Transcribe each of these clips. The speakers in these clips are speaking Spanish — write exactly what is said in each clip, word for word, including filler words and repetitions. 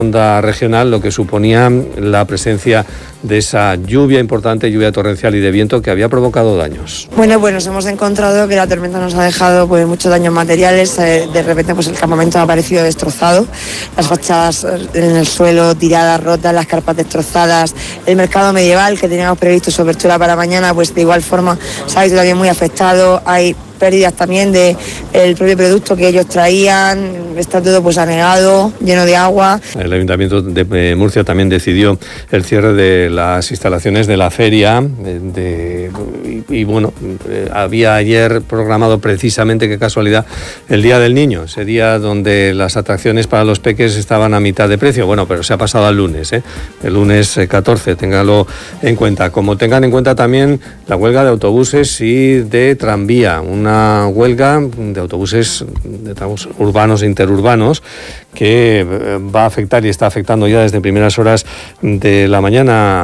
onda regional, lo que suponía la presencia de esa lluvia importante, lluvia torrencial y de viento que había provocado daños. Bueno, pues nos hemos encontrado que la tormenta nos ha dejado pues muchos daños materiales. Eh, de repente pues el campamento ha aparecido destrozado, las fachadas en el suelo tiradas, rotas, las carpas destrozadas. El mercado medieval que teníamos previsto su apertura para mañana, pues de igual forma se ha visto también muy afectado. Hay pérdidas también de el propio producto que ellos traían, está todo pues anegado, lleno de agua. El Ayuntamiento de Murcia también decidió el cierre de las instalaciones de la feria de, de, y, y bueno, eh, había ayer programado precisamente, qué casualidad, el Día del Niño, ese día donde las atracciones para los peques estaban a mitad de precio. Bueno, pero se ha pasado al lunes, ¿eh? El lunes catorce, téngalo en cuenta. Como tengan en cuenta también la huelga de autobuses y de tranvía, una Una huelga de autobuses de urbanos e interurbanos que va a afectar y está afectando ya desde primeras horas de la mañana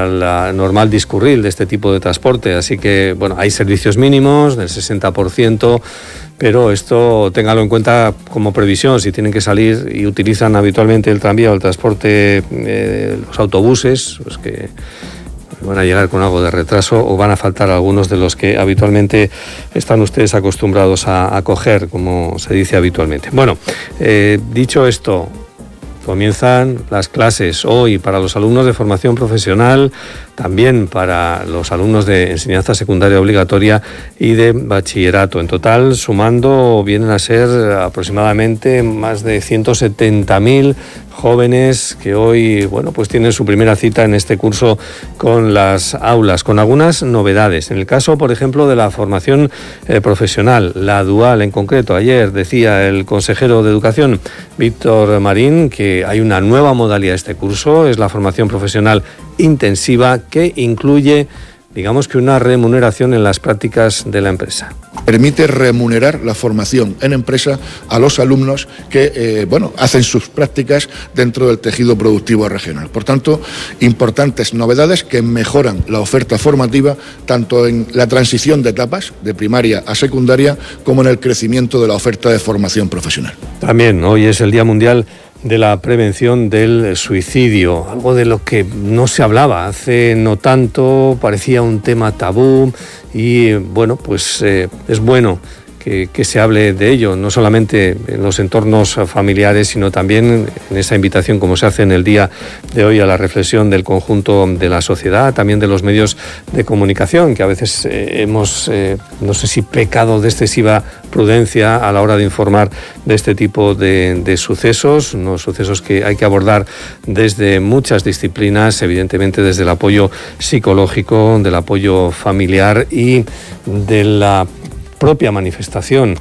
al normal discurrir de este tipo de transporte. Así que, bueno, hay servicios mínimos del sesenta por ciento, pero esto téngalo en cuenta como previsión. Si tienen que salir y utilizan habitualmente el tranvía o el transporte, eh, los autobuses, pues que van a llegar con algo de retraso o van a faltar algunos de los que habitualmente están ustedes acostumbrados a, a coger, como se dice habitualmente. Bueno, eh, dicho esto, comienzan las clases hoy para los alumnos de formación profesional, también para los alumnos de enseñanza secundaria obligatoria y de bachillerato. En total, sumando, vienen a ser aproximadamente más de ciento setenta mil jóvenes que hoy, bueno, pues tienen su primera cita en este curso con las aulas, con algunas novedades. En el caso, por ejemplo, de la formación eh, profesional, la dual en concreto. Ayer decía el consejero de Educación, Víctor Marín, que hay una nueva modalidad de este curso, es la formación profesional intensiva, que incluye, digamos que una remuneración en las prácticas de la empresa. Permite remunerar la formación en empresa a los alumnos que eh, bueno, hacen sus prácticas dentro del tejido productivo regional. Por tanto, importantes novedades que mejoran la oferta formativa tanto en la transición de etapas, de primaria a secundaria, como en el crecimiento de la oferta de formación profesional. También hoy es el Día Mundial de la Prevención del Suicidio, algo de lo que no se hablaba hace no tanto, parecía un tema tabú y bueno, pues eh, es bueno que, que se hable de ello, no solamente en los entornos familiares, sino también en esa invitación, como se hace en el día de hoy, a la reflexión del conjunto de la sociedad, también de los medios de comunicación, que a veces eh, hemos, eh, no sé si pecado de excesiva prudencia a la hora de informar de este tipo de, de sucesos, unos sucesos que hay que abordar desde muchas disciplinas, evidentemente desde el apoyo psicológico, del apoyo familiar y de la propia manifestación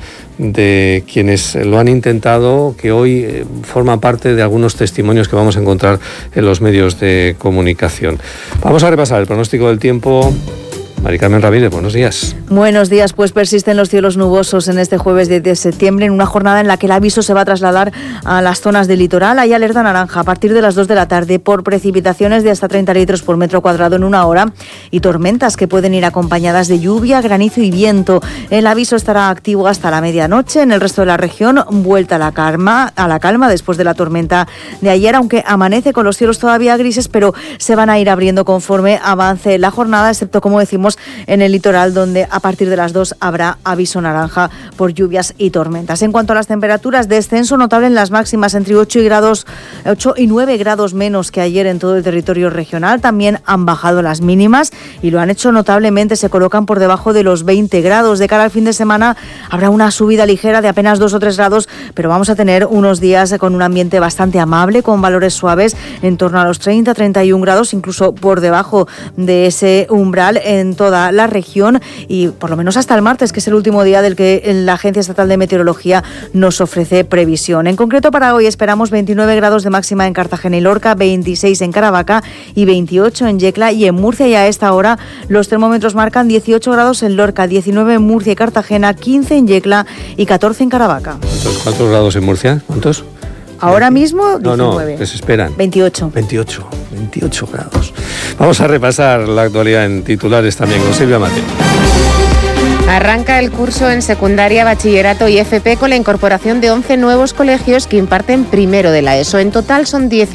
de quienes lo han intentado, que hoy eh, forma parte de algunos testimonios que vamos a encontrar en los medios de comunicación. Vamos a repasar el pronóstico del tiempo. Mari Carmen Ramírez, buenos días. Buenos días, pues persisten los cielos nubosos en este jueves diez de septiembre, en una jornada en la que el aviso se va a trasladar a las zonas del litoral. Hay alerta naranja a partir de las dos de la tarde por precipitaciones de hasta treinta litros por metro cuadrado en una hora y tormentas que pueden ir acompañadas de lluvia, granizo y viento. El aviso estará activo hasta la medianoche. En el resto de la región, vuelta a la calma, a la calma después de la tormenta de ayer, aunque amanece con los cielos todavía grises, pero se van a ir abriendo conforme avance la jornada, excepto, como decimos, en el litoral, donde a partir de las dos habrá aviso naranja por lluvias y tormentas. En cuanto a las temperaturas, descenso notable en las máximas, entre ocho y grados, ocho y nueve grados menos que ayer en todo el territorio regional. También han bajado las mínimas y lo han hecho notablemente, se colocan por debajo de los veinte grados. De cara al fin de semana habrá una subida ligera de apenas dos o tres grados, pero vamos a tener unos días con un ambiente bastante amable, con valores suaves en torno a los treinta a treinta y un grados, incluso por debajo de ese umbral en toda la región, y por lo menos hasta el martes, que es el último día del que la Agencia Estatal de Meteorología nos ofrece previsión. En concreto, para hoy esperamos veintinueve grados de máxima en Cartagena y Lorca, veintiséis en Caravaca y veintiocho en Yecla y en Murcia. Y a esta hora los termómetros marcan dieciocho grados en Lorca, diecinueve en Murcia y Cartagena, quince en Yecla y catorce en Caravaca. ¿Cuántos, cuántos grados en Murcia? ¿Cuántos? Ahora mismo diecinueve. No, no, que se esperan. veintiocho. veintiocho, veintiocho grados. Vamos a repasar la actualidad en titulares también con Silvia Mateo. Arranca el curso en secundaria, bachillerato y F P con la incorporación de once nuevos colegios que imparten primero de la ESO. En total son diez